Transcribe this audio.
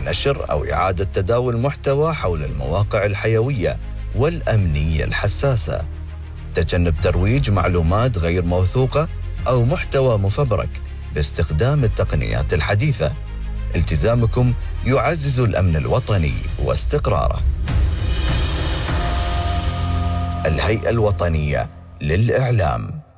نشر أو إعادة تداول محتوى حول المواقع الحيوية والأمنية الحساسة. تجنب ترويج معلومات غير موثوقة أو محتوى مفبرك باستخدام التقنيات الحديثة. التزامكم يعزز الأمن الوطني واستقراره. الهيئة الوطنية للإعلام.